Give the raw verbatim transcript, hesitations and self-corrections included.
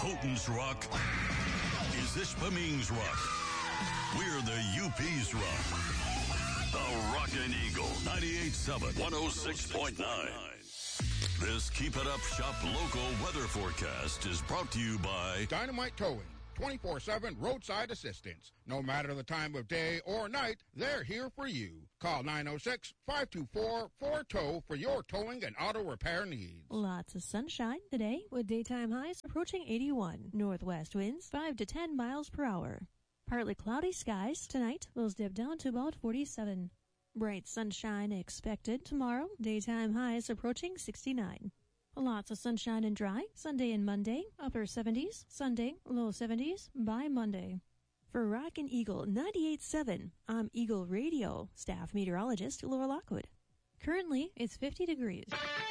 Houghton's Rock is Ishpeming's Rock. We're the U P's Rock. The Rockin' Eagle, ninety-eight point seven, one oh six point nine. This Keep It Up Shop local weather forecast is brought to you by Dynamite Towing. twenty-four seven roadside assistance. No matter the time of day or night, they're here for you. Call nine oh six, five two four, four tow for your towing and auto repair needs. Lots of sunshine today with daytime highs approaching eighty-one. Northwest winds five to ten miles per hour. Partly cloudy skies tonight. Those dip down to about forty-seven. Bright sunshine expected tomorrow. Daytime highs approaching sixty-nine. Lots of sunshine and dry. Sunday and Monday, upper seventies. Sunday, low seventies by Monday. For Rockin' Eagle ninety-eight point seven, I'm Eagle Radio staff meteorologist Laura Lockwood. Currently, it's fifty degrees.